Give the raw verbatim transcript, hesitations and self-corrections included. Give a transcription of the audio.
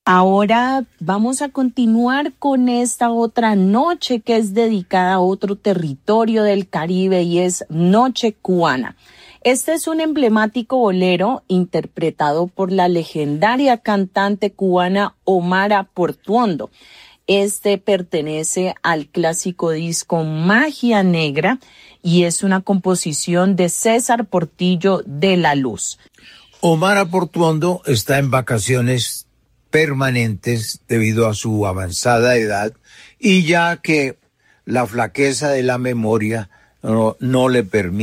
Ahora vamos a continuar con esta otra noche que es dedicada a otro territorio del Caribe y es Noche Cubana. Este es un emblemático bolero interpretado por la legendaria cantante cubana Omara Portuondo. Este pertenece al clásico disco Magia Negra y es una composición de César Portillo de la Luz. Omara Portuondo está en vacaciones permanentes debido a su avanzada edad y ya que la flaqueza de la memoria no, no le permite